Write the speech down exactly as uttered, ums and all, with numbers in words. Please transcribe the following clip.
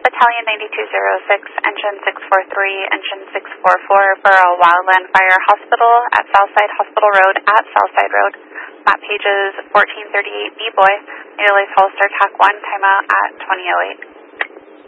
Battalion ninety-two oh six, Engine six four three, Engine six four four, Borough Wildland Fire Hospital at Southside Hospital Road at Southside Road. Map pages fourteen thirty-eight B Boy, Nearly Hollister T A C one, timeout at twenty oh eight.